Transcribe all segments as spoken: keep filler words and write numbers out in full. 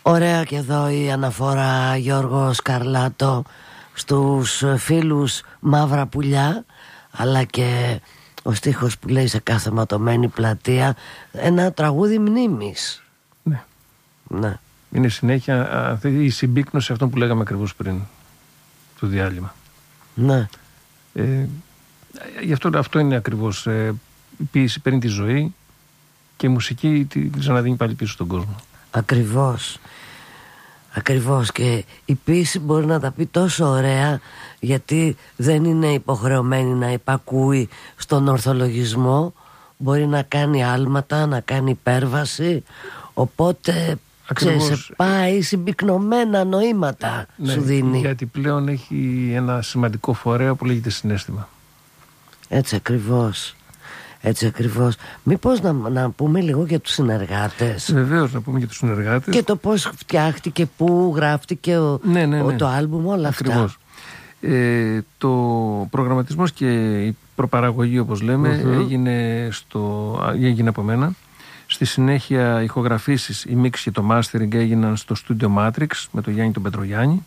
Ωραία και εδώ η αναφορά, Γιώργο Σκαρλάτο, στους φίλους Μαύρα Πουλιά, αλλά και ο στίχος που λέει σε κάθε ματωμένη πλατεία, ένα τραγούδι μνήμης. Ναι. Ναι. Είναι συνέχεια η συμπίκνωση αυτών που λέγαμε ακριβώς πριν το διάλειμμα. Ναι. Ε, γι' αυτό, αυτό είναι ακριβώς. Ε, η ποίηση παίρνει τη ζωή και η μουσική τη ξαναδίνει πάλι πίσω στον κόσμο. Ακριβώς. Ακριβώς, και η ποίηση μπορεί να τα πει τόσο ωραία, γιατί δεν είναι υποχρεωμένη να υπακούει στον ορθολογισμό, μπορεί να κάνει άλματα, να κάνει υπέρβαση, οπότε ξέρεις, σε πάει συμπυκνωμένα νοήματα. Ναι, σου δίνει. Γιατί πλέον έχει ένα σημαντικό φορέα που λέγεται συναίσθημα. Έτσι ακριβώς. Έτσι ακριβώς. Μήπως να, να πούμε λίγο για τους συνεργάτες. Βεβαίως, να πούμε για τους συνεργάτες. Και το πώς φτιάχτηκε, πού γράφτηκε ο, ναι, ναι, ναι. Ο, το άλμπουμ, όλα ακριβώς. Αυτά. Ε, το προγραμματισμός και η προπαραγωγή, όπως λέμε, mm-hmm. έγινε, στο, έγινε από μένα. Στη συνέχεια ηχογραφήσεις, η mix και το mastering έγιναν στο Studio Matrix με τον Γιάννη τον Πετρογιάννη.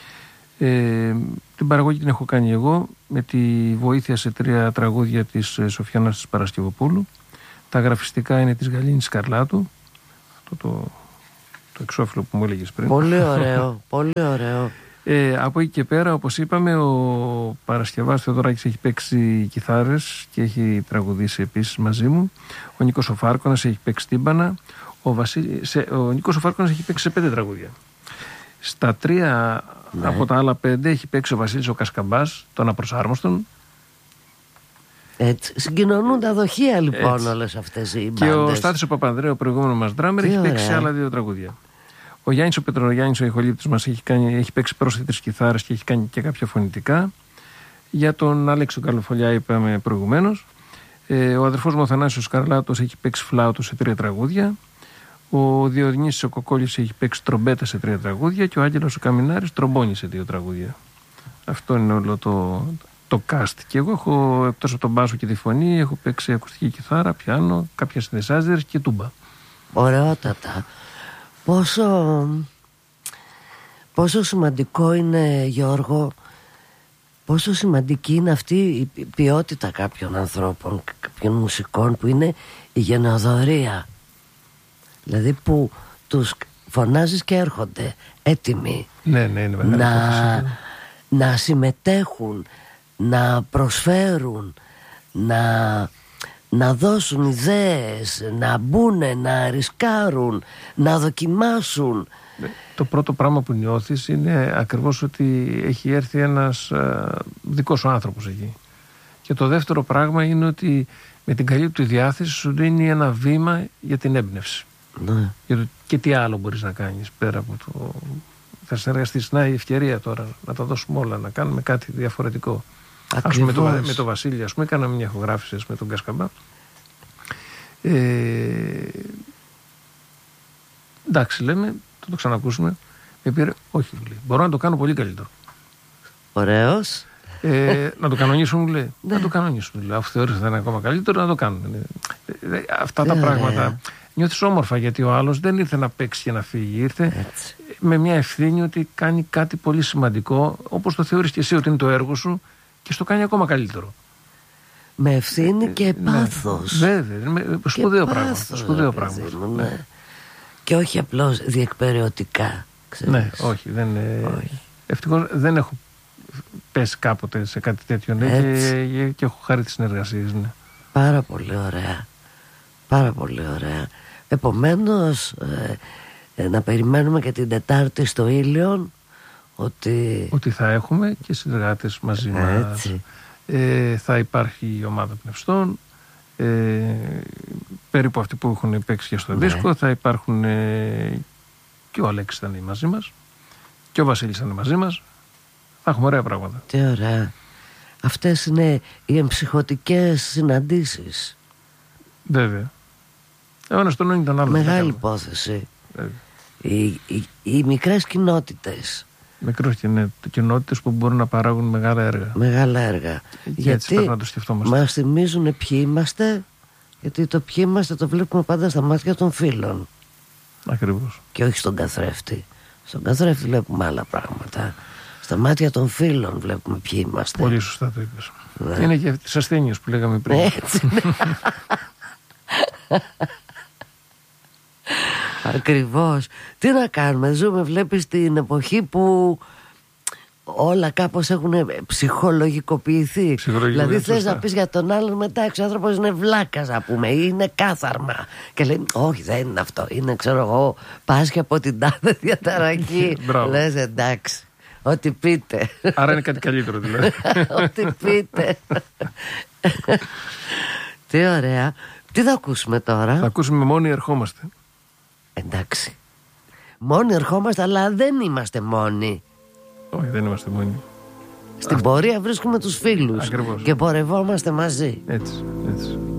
Ε, την παραγωγή την έχω κάνει εγώ με τη βοήθεια σε τρία τραγούδια της Σοφιάνας της Παρασκευοπούλου. Τα γραφιστικά είναι της Γαλήνης Σκαρλάτου, αυτό το, το εξώφυλλο που μου έλεγες πριν. Πολύ ωραίο, πολύ ωραίο. Ε, από εκεί και πέρα, όπως είπαμε, ο Παρασκευάς Θεοδωράκης έχει παίξει κιθάρες και έχει τραγουδήσει επίσης μαζί μου. Ο Νίκος ο Φάρκωνας έχει παίξει τύμπανα. Ο, Βασί... σε... ο Νίκος ο Φάρκωνας έχει παίξει σε πέντε τραγούδια. Στα τρία ναι. από τα άλλα πέντε έχει παίξει ο Βασίλης ο Κασκαμπάς, τον Απροσάρμοστον. Έτσι. Συγκοινωνούν τα δοχεία λοιπόν. Έτσι. Όλες αυτές οι μπάντες. Και ο Στάθης ο Παπανδρέου, ο προηγούμενος μας ντράμερ, έχει ωραία. παίξει άλλα δύο τραγούδια. Ο Γιάννης ο Πετρογιάννης, ο ηχολήπτης μας, έχει, κάνει, έχει παίξει πρόσθετες κιθάρες και έχει κάνει και κάποια φωνητικά. Για τον Άλεξο Καλοφολιά είπαμε προηγουμένως. Ε, ο αδερφός μου ο Θανάσης ο Σκαρλάτος έχει παίξει φλάουτο σε τρία τραγούδια. Ο Διονύσης ο Κοκόλης έχει παίξει τρομπέτα σε τρία τραγούδια και ο Άγγελος ο Καμινάρης τρομπώνει σε δύο τραγούδια. Αυτό είναι όλο το, το cast. Και εγώ έχω, εκτός από τον μπάσο και τη φωνή, έχω παίξει ακουστική κιθάρα, πιάνο, κάποια συνδεσάζερ και τούμπα. Ωραιότατα. Πόσο, πόσο σημαντικό είναι, Γιώργο, πόσο σημαντική είναι αυτή η ποιότητα κάποιων ανθρώπων, κάποιων μουσικών, που είναι η γενοδορία. Δηλαδή που τους φωνάζεις και έρχονται έτοιμοι ναι, ναι, είναι να, να συμμετέχουν, να προσφέρουν, να, να δώσουν ιδέες, να μπουνε, να ρισκάρουν, να δοκιμάσουν. Το πρώτο πράγμα που νιώθεις είναι ακριβώς ότι έχει έρθει ένας α, δικός σου άνθρωπος εκεί. Και το δεύτερο πράγμα είναι ότι με την καλή του διάθεση σου δίνει ένα βήμα για την έμπνευση. Ναι. Για το και τι άλλο μπορείς να κάνεις πέρα από το... Θα συνεργαστείς, να η ευκαιρία τώρα να τα δώσουμε όλα, να κάνουμε κάτι διαφορετικό. Ας πούμε, με, το, με το Βασίλη, ας πούμε, κάναμε μια ηχογράφηση με τον Κασκαμπά. Ε, εντάξει, λέμε, θα το ξανακούσουμε. Με πήρε, όχι, λέει, μπορώ να το κάνω πολύ καλύτερο. Ωραίος. Ε, να το κανονίσουμε, μου λέει. Ναι. Να το κανονίσουμε. Λέει. Αφού θεωρείς ότι θα είναι ακόμα καλύτερο, να το κάνουμε. Ε, αυτά τα πράγματα νιώθεις όμορφα, γιατί ο άλλος δεν ήρθε να παίξει και να φύγει. Ήρθε έτσι. Με μια ευθύνη ότι κάνει κάτι πολύ σημαντικό, όπως το θεωρείς και εσύ ότι είναι το έργο σου, και στο κάνει ακόμα καλύτερο. Με ευθύνη και πάθος. Ναι, βέβαια. Σπουδαίο πράγμα. Σπουδαίο πράγμα. Μου, ναι. Και όχι απλώς διεκπεραιωτικά. Ξέρεις. Ναι, όχι. Δεν, όχι. Ευτυχώς δεν έχω πέσει κάποτε σε κάτι τέτοιο, ναι, και, και έχω χάρη τις συνεργασίες. Ναι. Πάρα πολύ ωραία. Πάρα πολύ ωραία. Επομένως ε, ε, να περιμένουμε και την Τετάρτη στο Ήλιον ότι... ότι θα έχουμε και συνεργάτες μαζί μας. Ε, θα υπάρχει η ομάδα πνευστών, ε, περίπου αυτοί που έχουν παίξει και στο ναι. δίσκο. Θα υπάρχουν ε, και ο Αλέξης θα είναι μαζί μας και ο Βασίλης θα είναι μαζί μας. Θα έχουμε ωραία πράγματα. Τι ωραία. Αυτές είναι οι εμψυχωτικές συναντήσεις. Βέβαια. Ένα στον είναι τον άλλο. Μεγάλη υπόθεση. Οι, οι, οι μικρές κοινότητες. Μικρές κοινότητες που μπορούν να παράγουν μεγάλα έργα. Μεγάλα έργα. Και γιατί να το σκεφτόμαστε. Μας θυμίζουν ποιοι είμαστε, γιατί το ποιοι είμαστε το βλέπουμε πάντα στα μάτια των φίλων. Ακριβώς. Και όχι στον καθρέφτη. Στον καθρέφτη βλέπουμε άλλα πράγματα. Στα μάτια των φίλων βλέπουμε ποιοι είμαστε. Πολύ σωστά το είπες. Ναι. Είναι και τις ασθένειες που λέγαμε πριν. Έτσι. Ακριβώς. Τι να κάνουμε, ζούμε, βλέπεις, την εποχή που όλα κάπως έχουν ψυχολογικοποιηθεί. Δηλαδή θες να πεις για τον άλλον, μετά ο άνθρωπος είναι βλάκας, να πούμε, ή είναι κάθαρμα. Και λέει, όχι, δεν είναι αυτό. Είναι, ξέρω εγώ, πάσχει από την τάδε διαταραχή. Λες, εντάξει, ό,τι πείτε. Άρα είναι κάτι καλύτερο δηλαδή. Ό,τι πείτε. Τι ωραία. Τι θα ακούσουμε τώρα? Θα ακούσουμε Μόνοι ερχόμαστε. Εντάξει. Μόνοι ερχόμαστε, αλλά δεν είμαστε μόνοι. Όχι, δεν είμαστε μόνοι. Στην πορεία βρίσκουμε τους φίλους. Ακριβώς. Και πορευόμαστε μαζί. Έτσι, έτσι.